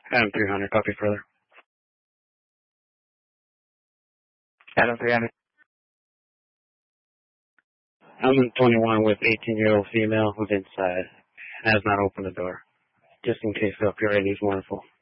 Adam 300, copy further. Adam 300. I'm 21 with 18-year-old female who's inside. Has not opened the door. Just in case the operator is wonderful.